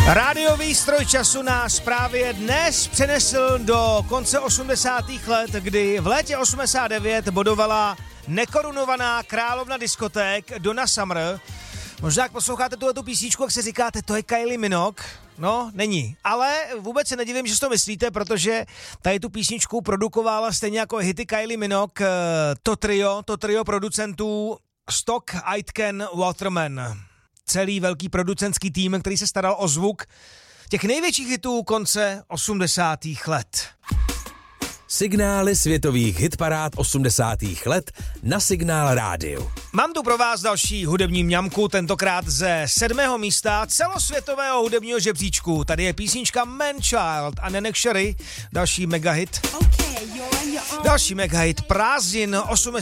Rádiový stroj času nás právě dnes přenesl do konce 80. let, kdy v létě 89 bodovala nekorunovaná královna diskoték Donna Summer. Možná, jak posloucháte tuhletu písničku, jak se říkáte, to je Kylie Minogue. No, není. Ale vůbec se nedivím, že si to myslíte, protože tady tu písničku produkovala stejně jako hity Kylie Minogue to trio producentů Stock Aitken Waterman. Celý velký producentský tým, který se staral o zvuk těch největších hitů konce 80. let. Signály světových hitparád 80. let na Signál rádiu. Mám tu pro vás další hudební mňamku, tentokrát ze 7. místa celosvětového hudebního žebříčku. Tady je písnička Man Child a Nenek Sherry, další megahit. Další megahit prázdnin 80.